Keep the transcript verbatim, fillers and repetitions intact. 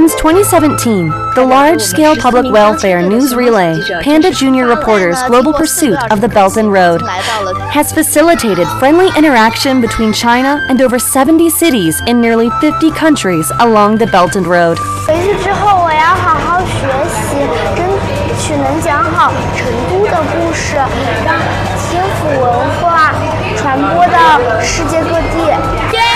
Since twenty seventeen, the large-scale public welfare news relay, Panda Junior Reporters Global Pursuit of the Belt and Road, has facilitated friendly interaction between China and over seventy cities in nearly fifty countries along the Belt and Road. 回去之后，我要好好学习，争取能讲好成都的故事，让天府文化传播到世界各地。